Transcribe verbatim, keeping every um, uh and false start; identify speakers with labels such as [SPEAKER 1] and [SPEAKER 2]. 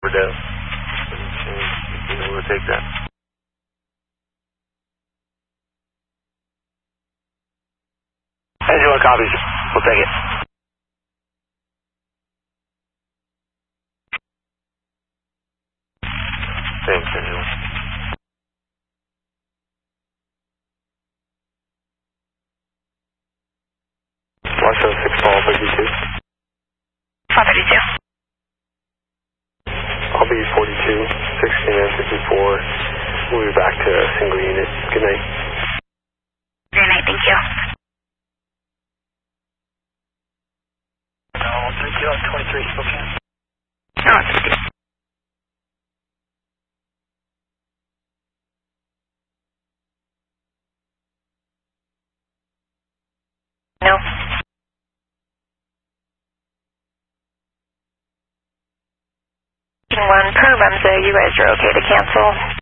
[SPEAKER 1] down. You know where to take that. Engine one copies. We'll take it. Thanks, Engine one. one seven six, Paul, thirty-two.
[SPEAKER 2] Paul thirty-two.
[SPEAKER 1] I'll be forty-two, sixteen and fifty-four. We'll be back to a single unit. Good night.
[SPEAKER 2] Good night, thank you.
[SPEAKER 3] No, thank you on twenty-three, still can.
[SPEAKER 2] No, it's okay. No. One per Remza, you guys are okay to cancel.